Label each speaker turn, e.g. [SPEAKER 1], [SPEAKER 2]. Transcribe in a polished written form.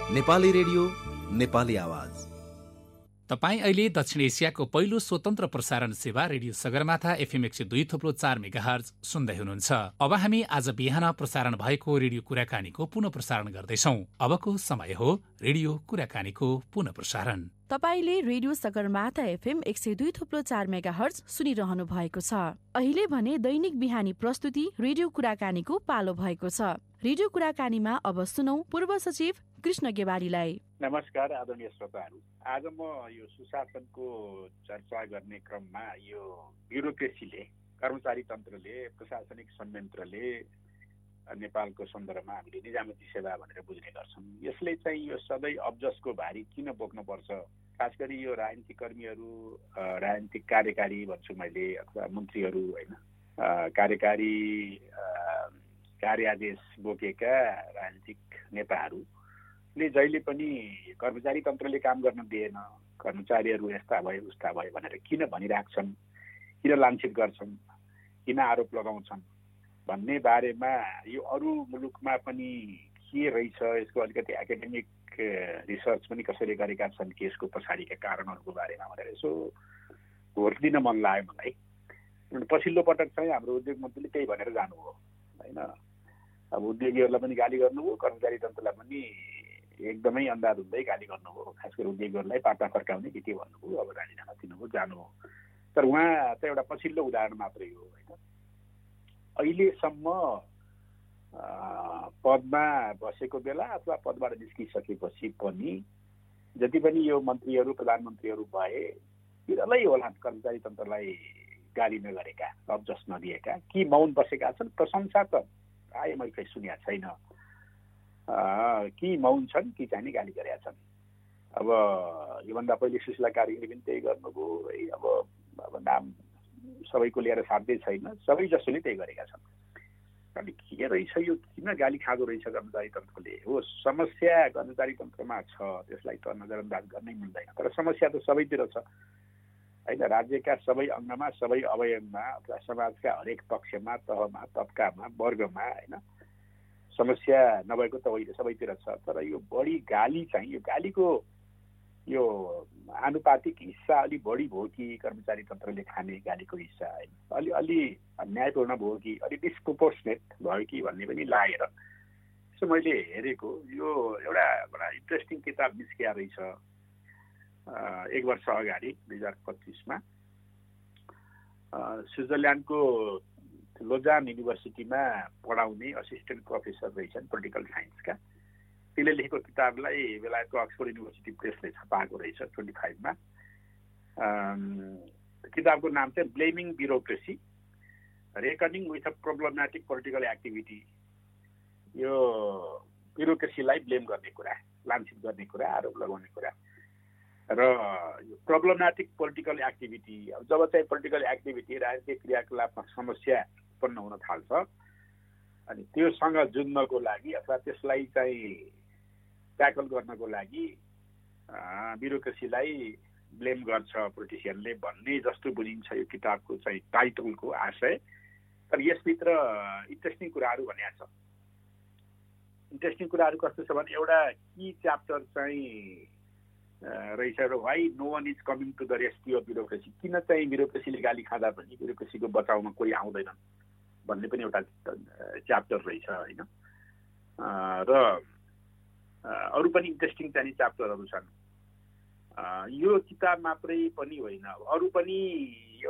[SPEAKER 1] Nepali radio Nepali आवाज।
[SPEAKER 2] तपाईँ अहिले दक्षिण एसियाको पहिलो स्वतन्त्र प्रसारण सेवा रेडियो सगरमाथा एफएम 102.4 मेगाहर्ज सुन्दै हुनुहुन्छ। अब हामी आज बिहान प्रसारण भएको रेडियो कुराकानीको पुनः प्रसारण गर्दैछौँ। अबको समय हो रेडियो कुराकानीको पुनः प्रसारण।
[SPEAKER 3] तपाईले रेडियो सगरमाथा एफएम 102.4 मेगाहर्ज सुनिरहनु भएको छ। अहिले भने दैनिक बिहानी प्रस्तुति रेडियो कुराकानीको पालो भएको छ। रेडियो कुराकानीमा अब सुनौ पूर्व सचिव कृष्ण गेवालीलाई।
[SPEAKER 4] नमस्कार आदरणीय श्रोताहरू, आज म यो सुशासनको चर्चा गर्ने क्रममा यो ब्युरोक्रेसीले, कर्मचारी तन्त्रले, प्रशासनिक संयन्त्रले नेपालको सन्दर्भमा हामीले निजामती सेवा भनेर बुझ्ने गर्छौँ। यसले चाहिँ यो सधैँ अब्जसको भारी किन बोक्नुपर्छ? खास गरी यो राजनीतिक कर्मीहरू, राजनीतिक कार्यकारी भन्छु मैले, अथवा मन्त्रीहरू होइन, कार्यकारी कार्यादेश बोकेका राजनीतिक नेताहरूले जहिले पनि कर्मचारी तन्त्रले काम गर्न दिएन, कर्मचारीहरू यस्ता भए उस्ता भए भनेर किन भनिराख्छन्, किन लान्छित गर्छन्, किन आरोप लगाउँछन् भन्ने बारेमा यो अरू मुलुकमा पनि के रहेछ, यसको अलिकति एकाडेमिक रिसर्च पनि कसैले गरेका छन् कि यसको पछाडिका कारणहरूको बारेमा भनेर यसो भोट दिन मन लाग्यो मलाई। पछिल्लो पटक चाहिँ हाम्रो उद्योग मन्त्रीले त्यही भनेर जानुभयो होइन। अब उद्योगीहरूलाई पनि गाली गर्नुभयो, कर्मचारी तन्त्रलाई पनि एकदमै अन्दाज हुँदै गाली गर्नुभयो। खास गरी उद्योगीहरूलाई पाटा फर्काउने के भन्नुभयो, अब राजीनामा दिनुभयो, जानुभयो। तर उहाँ त एउटा पछिल्लो उदाहरण मात्रै हो होइन। अहिलेसम्म पदमा बसेको बेला अथवा पदबाट निस्किसकेपछि पनि जति पनि यो मन्त्रीहरू, प्रधानमन्त्रीहरू भए, बिरलै होला कर्मचारी तन्त्रलाई गाली नगरेका, अब्जस नदिएका, कि मौन बसेका छन्। प्रशंसा त आए मैले सुनेका छैन, कि मौन छन् कि चाहिँ गाली गरेका छन्। अब योभन्दा पहिले सुशीला कार्कीले पनि त्यही गर्नुभयो है। अब नाम सबैको लिएर साध्यै छैन, सबै जसोले त्यही गरेका छन्। अनि के रहेछ यो, किन गाली खाँदो रहेछ कर्मचारी तन्त्रले? हो, समस्या कर्मचारी तन्त्रमा छ, त्यसलाई त नजरअन्दाज गर्नै मिल्दैन। तर समस्या त सबैतिर छ होइन। राज्यका सबै अङ्गमा, सबै अवयवमा, अथवा समाजका हरेक पक्षमा, तहमा, तबकामा, वर्गमा होइन, समस्या नभएको त होइन, सबैतिर छ। तर यो बढी गाली चाहिँ, यो गालीको यो आनुपातिक हिस्सा अलि बढी भयो कि कर्मचारी तन्त्रले खाने गालीको हिस्सा होइन, अलि अन्यायपूर्ण भयो कि, अलि डिस्प्रोपोर्सनेट भयो कि भन्ने पनि लागेर यसो मैले हेरेको। यो एउटा बडा इन्ट्रेस्टिङ किताब निस्किया रहेछ 1 वर्ष अगाडि 2025मा। स्विजरल्यान्डको लोजान युनिभर्सिटीमा पढाउने असिस्टेन्ट प्रोफेसर रहेछन् पोलिटिकल साइन्सका, त्यसले लेखेको किताबलाई बेलायतको अक्सफोर्ड युनिभर्सिटी प्रेसले छपाएको रहेछ 25मा। किताबको नाम चाहिँ blaming bureaucracy, रेकनिङ with a problematic political activity. यो ब्युरोक्रेसीलाई ब्लेम गर्ने कुरा, लान्छित गर्ने कुरा, आरोप लगाउने कुरा र यो प्रब्लमेटिक पोलिटिकल एक्टिभिटी। अब जब चाहिँ पोलिटिकल एक्टिभिटी, राजनीतिक क्रियाकलापमा समस्या उत्पन्न हुन थाल्छ, अनि त्योसँग जुझ्नको लागि अथवा त्यसलाई चाहिँ ट्याकल गर्नको लागि ब्युरोक्रेसीलाई ब्लेम गर्छ पोलिटिसियनले भन्ने जस्तो बुझिन्छ यो किताबको चाहिँ टाइटलको आशय। तर यसभित्र इन्ट्रेस्टिङ कुराहरू भनेको छ। इन्ट्रेस्टिङ कुराहरू कस्तो छ भने, एउटा की च्याप्टर चाहिँ रहेछ, why no one is coming to the rescue of bureaucracy. किन चाहिँ ब्युरोक्रेसीले गाली खाँदा पनि ब्युरोक्रेसीको बचाउमा कोही आउँदैनन् भन्ने पनि एउटा च्याप्टर रहेछ होइन। र अरू पनि इन्ट्रेस्टिङ चाहिँ च्याप्टरहरू छन्। यो किताब मात्रै पनि होइन, अरू पनि